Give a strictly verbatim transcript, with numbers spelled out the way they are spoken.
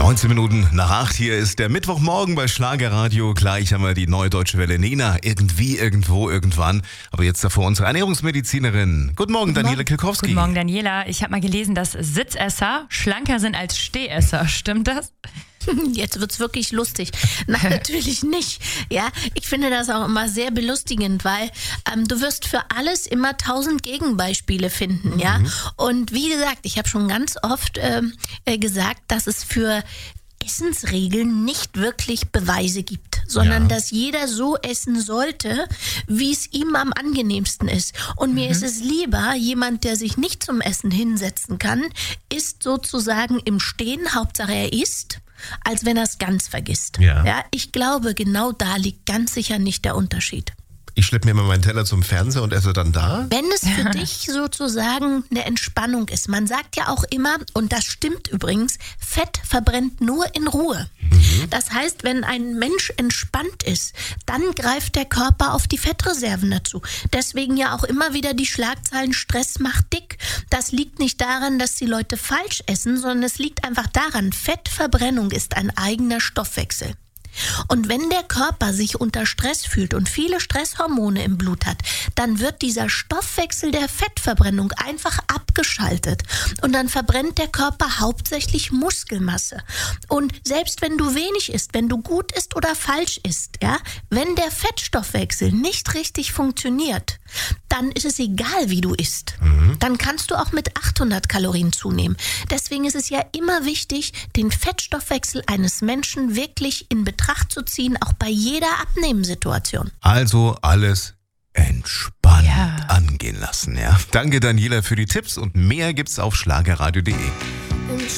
neunzehn Minuten nach acht, hier ist der Mittwochmorgen bei Schlagerradio. Gleich haben wir die Neue Deutsche Welle. Nena, irgendwie, irgendwo, irgendwann. Aber jetzt davor unsere Ernährungsmedizinerin. Guten Morgen, Guten Daniela Morgen. Kilkowski. Guten Morgen, Daniela. Ich habe mal gelesen, dass Sitzesser schlanker sind als Stehesser. Stimmt das? Jetzt wird's wirklich lustig. Nein, natürlich nicht. Ja, ich finde das auch immer sehr belustigend, weil ähm, du wirst für alles immer tausend Gegenbeispiele finden, mhm. ja. Und wie gesagt, ich habe schon ganz oft ähm, äh, gesagt, dass es für Essensregeln nicht wirklich Beweise gibt, sondern ja. dass jeder so essen sollte, wie es ihm am angenehmsten ist. Und mir mhm. ist es lieber, jemand, der sich nicht zum Essen hinsetzen kann, isst sozusagen im Stehen, Hauptsache er isst, als wenn er es ganz vergisst. Ja. Ja, ich glaube, genau da liegt ganz sicher nicht der Unterschied. Ich schleppe mir mal meinen Teller zum Fernseher und esse dann da. Wenn es für dich sozusagen eine Entspannung ist. Man sagt ja auch immer, und das stimmt übrigens, Fett verbrennt nur in Ruhe. Mhm. Das heißt, wenn ein Mensch entspannt ist, dann greift der Körper auf die Fettreserven dazu. Deswegen ja auch immer wieder die Schlagzeilen Stress macht dick. Das liegt nicht daran, dass die Leute falsch essen, sondern es liegt einfach daran, Fettverbrennung ist ein eigener Stoffwechsel. Und wenn der Körper sich unter Stress fühlt und viele Stresshormone im Blut hat, dann wird dieser Stoffwechsel der Fettverbrennung einfach abgeschaltet. Und dann verbrennt der Körper hauptsächlich Muskelmasse. Und selbst wenn du wenig isst, wenn du gut isst oder falsch isst, ja, wenn der Fettstoffwechsel nicht richtig funktioniert, dann ist es egal, wie du isst. Mhm. Dann kannst du auch mit achthundert Kalorien zunehmen. Deswegen ist es ja immer wichtig, den Fettstoffwechsel eines Menschen wirklich in Betracht zu ziehen, auch bei jeder Abnehmensituation. Also alles entspannt Ja. angehen lassen, ja. Danke, Daniela, für die Tipps und mehr gibt's auf schlagerradio punkt de.